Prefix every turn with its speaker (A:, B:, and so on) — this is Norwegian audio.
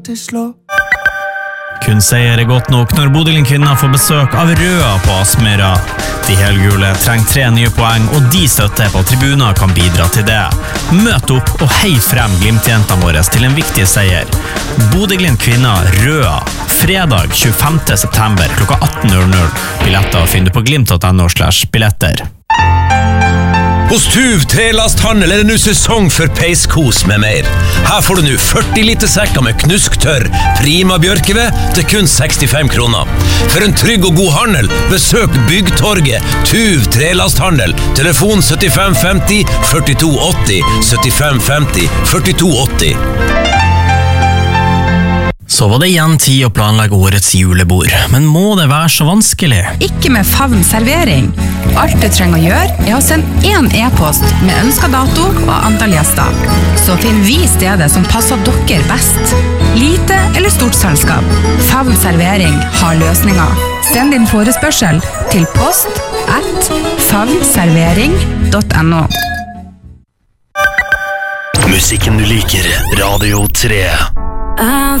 A: Kun seier godt nok når Bodø-Glimt-kvinner får besøk av Røa på Aspmyra. De helgule trenger 3 nye poeng, og de støtter på tribuner kan bidra til det. Møt opp og hei frem Glimt-jentene våre til en viktig seier. Bodø-Glimt-kvinner Røa, fredag 25. september klokka 18:00. Billetter finner du på glimt.no/billetter.
B: Hos Tuv Trelasthandel det nå sesong for peiskos med mer. Her får du nå 40 liter sekker med knusktørr prima bjørkeved til kun 65 kroner. For en trygg og god handel, besøk Byggtorget Tuv Trelasthandel. Telefon 7550 4280 7550 4280.
A: Så var det igjen tid å planlegge årets julebord, men må det være så vanskelig?
C: Ikke med Favn servering. Alt du trenger å gjøre å sende 1 e-post med ønsket dato og antall gjester. Så finner vi stedet som passer dere best. Lite eller stort selskap. Favn servering har løsninger. Send din forespørsel til post@favnservering.no.
D: Musikken du liker, Radio 3.
E: I